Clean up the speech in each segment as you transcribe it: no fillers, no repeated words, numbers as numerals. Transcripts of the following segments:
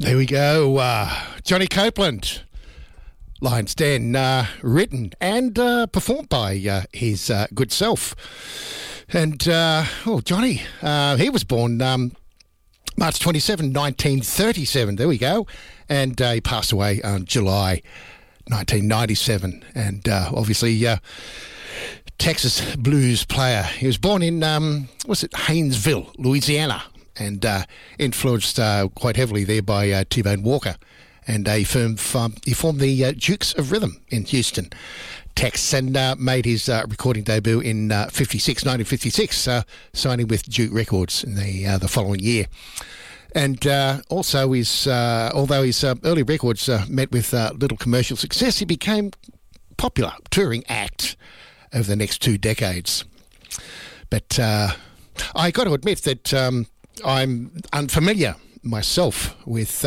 There we go. Johnny Copeland, Lion's Den, written and performed by his good self. And, Johnny, he was born March 27, 1937. There we go. And he passed away on July 1997. And obviously, Texas blues player. He was born in, Haynesville, Louisiana, and influenced quite heavily there by T-Bone Walker. And he formed the Dukes of Rhythm in Houston, Texas, and made his recording debut in 1956, signing with Duke Records in the following year. And also, although his early records met with little commercial success, he became popular touring act over the next 2 decades. But I got to admit that I'm unfamiliar myself with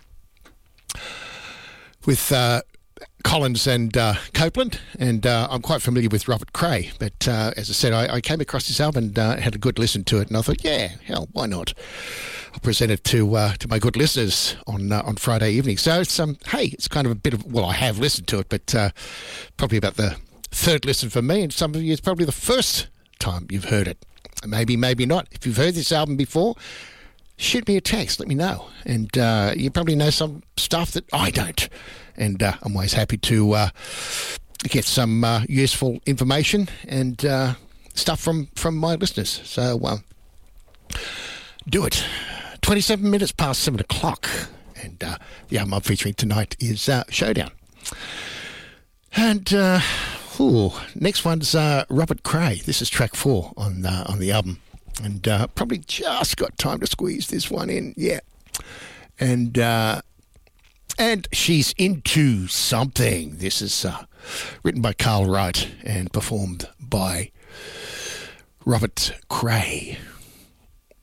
Collins and Copeland, and I'm quite familiar with Robert Cray. But as I said, I came across this album and had a good listen to it, and I thought, yeah, hell, why not? I'll present it to my good listeners on Friday evening. So it's it's kind of a bit of, well, I have listened to it, but probably about the third listen for me, and some of you it's probably the first time you've heard it. Maybe not. If you've heard this album before, shoot me a text, let me know. And you probably know some stuff that I don't. And I'm always happy to get some useful information and stuff from my listeners. So do it. 27 minutes past 7 o'clock. And the album I'm featuring tonight is Showdown. And next one's Robert Cray. This is track 4 on the album. And probably just got time to squeeze this one in, yeah. And She's Into Something. This is written by Carl Wright and performed by Robert Cray.